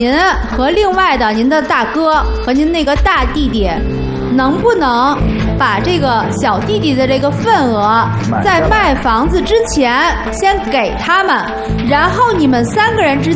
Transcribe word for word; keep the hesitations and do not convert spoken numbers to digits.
您和另外的您的大哥和您那个大弟弟，能不能把这个小弟弟的这个份额在卖房子之前先给他们，然后你们三个人之